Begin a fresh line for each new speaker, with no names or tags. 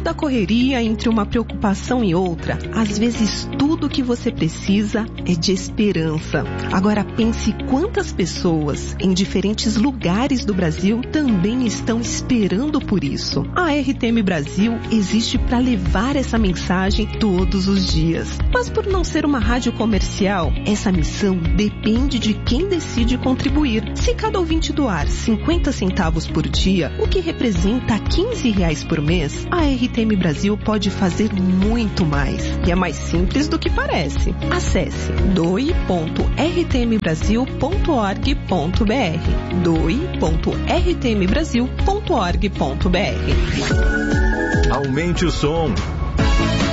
da correria, entre uma preocupação e outra, às vezes tudo que você precisa é de esperança. Agora pense quantas pessoas em diferentes lugares do Brasil também estão esperando por isso. A RTM Brasil existe para levar essa mensagem todos os dias. Mas por não ser uma rádio comercial, essa missão depende de quem decide contribuir. Se cada ouvinte doar 50 centavos por dia, o que representa R$15 por mês, a RTM Brasil pode fazer muito mais. E é mais simples do que parece. Acesse doe.rtmbrasil.org.br doe.rtmbrasil.org.br.
Aumente o som.